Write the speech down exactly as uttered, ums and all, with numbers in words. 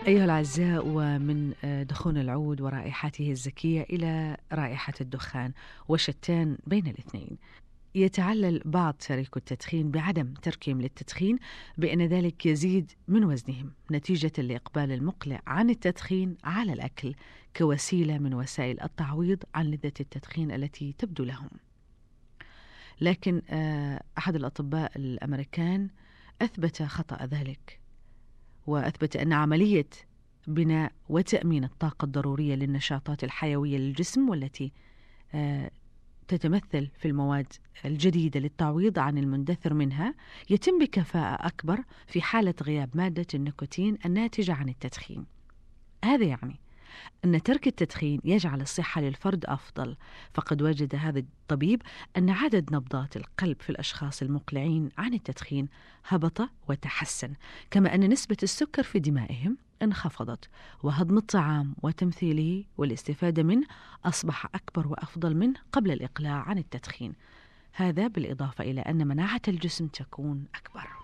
أيها الأعزاء، ومن آه، دخون العود ورائحته الزكية إلى رائحة الدخان، وشتان بين الاثنين. يتعلل بعض تاركو التدخين بعدم تركهم للتدخين بأن ذلك يزيد من وزنهم نتيجة الإقبال المقلع عن التدخين على الأكل كوسيلة من وسائل التعويض عن لذة التدخين التي تبدو لهم. لكن آه، أحد الأطباء الأمريكان أثبت خطأ ذلك، وأثبت أن عملية بناء وتأمين الطاقة الضرورية للنشاطات الحيوية للجسم، والتي آه، تتمثل في المواد الجديدة للتعويض عن المندثر منها، يتم بكفاءة أكبر في حالة غياب مادة النيكوتين الناتجة عن التدخين. هذا يعني أن ترك التدخين يجعل الصحة للفرد أفضل، فقد وجد هذا الطبيب أن عدد نبضات القلب في الأشخاص المقلعين عن التدخين هبط وتحسن، كما أن نسبة السكر في دمائهم انخفضت، وهضم الطعام وتمثيله والاستفادة منه أصبح أكبر وأفضل منه قبل الإقلاع عن التدخين. هذا بالإضافة إلى أن مناعة الجسم تكون أكبر.